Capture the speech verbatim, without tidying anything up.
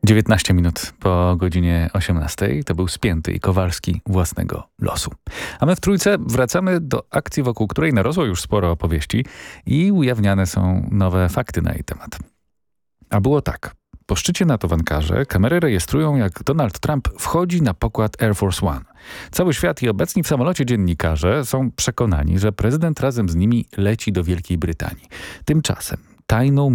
dziewiętnaście minut po godzinie osiemnastej. To był Spięty i Kowalski własnego losu. A my w Trójce wracamy do akcji, wokół której narosło już sporo opowieści i ujawniane są nowe fakty na jej temat. A było tak. Po szczycie NATO w Ankarze kamery rejestrują, jak Donald Trump wchodzi na pokład Air Force One. Cały świat i obecni w samolocie dziennikarze są przekonani, że prezydent razem z nimi leci do Wielkiej Brytanii. Tymczasem tajną